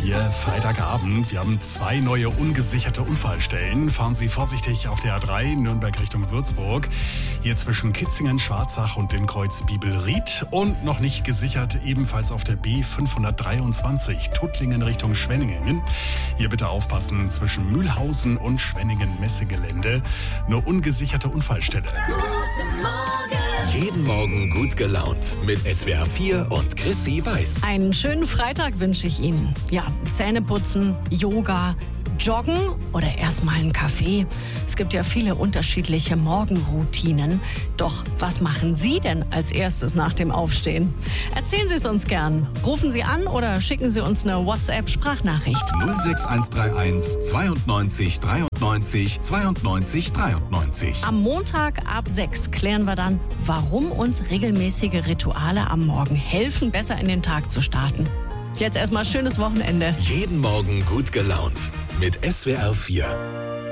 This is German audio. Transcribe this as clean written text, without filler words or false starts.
4, Freitagabend. Wir haben 2 neue ungesicherte Unfallstellen. Fahren Sie vorsichtig auf der A3 Nürnberg Richtung Würzburg. Hier zwischen Kitzingen, Schwarzach und dem Kreuz Bibelried. Und noch nicht gesichert ebenfalls auf der B523 Tuttlingen Richtung Schwenningen. Hier bitte aufpassen zwischen Mühlhausen und Schwenningen-Messegelände. Eine ungesicherte Unfallstelle. Guten Morgen. Jeden Morgen gut gelaunt mit SWR 4 und Chrissy Weiß. Einen schönen Freitag wünsche ich Ihnen. Ja, Zähne putzen, Yoga, Joggen oder erstmal einen Kaffee. Es gibt ja viele unterschiedliche Morgenroutinen. Doch was machen Sie denn als erstes nach dem Aufstehen? Erzählen Sie es uns gern. Rufen Sie an oder schicken Sie uns eine WhatsApp-Sprachnachricht. 06131 92 93 92 93. Am Montag ab 6 klären wir dann, warum uns regelmäßige Rituale am Morgen helfen, besser in den Tag zu starten. Jetzt erstmal schönes Wochenende. Jeden Morgen gut gelaunt mit SWR 4.